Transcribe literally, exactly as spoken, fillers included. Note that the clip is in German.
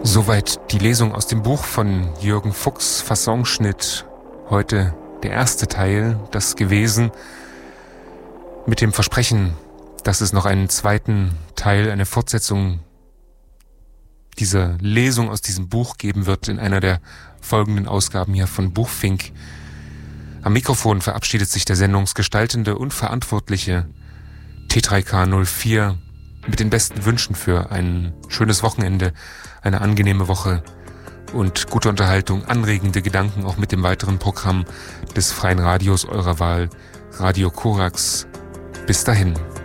Soweit die Lesung aus dem Buch von Jürgen Fuchs, Fassonschnitt. Heute der erste Teil, das gewesen, mit dem Versprechen, dass es noch einen zweiten Teil, eine Fortsetzung dieser Lesung aus diesem Buch geben wird in einer der folgenden Ausgaben hier von Buchfink. Am Mikrofon verabschiedet sich der sendungsgestaltende und verantwortliche T drei K null vier mit den besten Wünschen für ein schönes Wochenende, eine angenehme Woche und gute Unterhaltung, anregende Gedanken auch mit dem weiteren Programm des Freien Radios eurer Wahl, Radio Korax. Bis dahin.